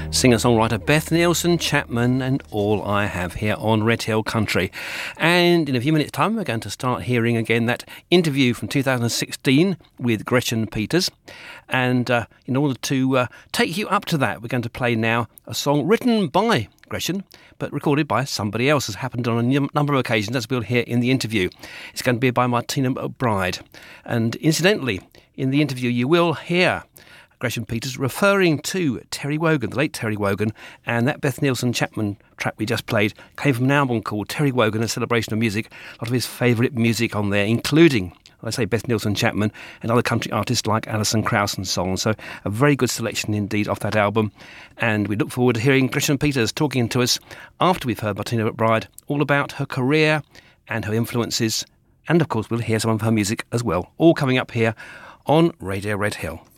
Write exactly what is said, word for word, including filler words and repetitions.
Singer-songwriter Beth Nielsen Chapman and All I Have here on Red Hill Country. And in a few minutes' time, we're going to start hearing again that interview from two thousand sixteen with Gretchen Peters. And uh, in order to uh, take you up to that, we're going to play now a song written by Gretchen, but recorded by somebody else, has happened on a n- number of occasions, as we'll hear in the interview. It's going to be by Martina McBride. And incidentally, in the interview, you will hear Gretchen Peters referring to Terry Wogan, the late Terry Wogan, and that Beth Nielsen Chapman track we just played came from an album called Terry Wogan, A Celebration of Music. A lot of his favourite music on there, including, I say, Beth Nielsen Chapman and other country artists like Alison Krauss and so on. So a very good selection indeed off that album. And we look forward to hearing Gretchen Peters talking to us after we've heard Martina McBride all about her career and her influences. And of course, we'll hear some of her music as well. All coming up here on Radio Red Hill.